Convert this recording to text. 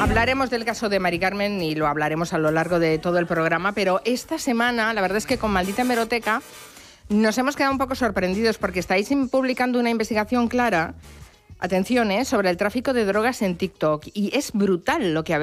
Hablaremos del caso de Mari Carmen y lo hablaremos a lo largo de todo el programa, pero esta semana, la verdad es que con Maldita Hemeroteca nos hemos quedado un poco sorprendidos porque estáis publicando una investigación clara, atención, sobre el tráfico de drogas en TikTok, y es brutal lo que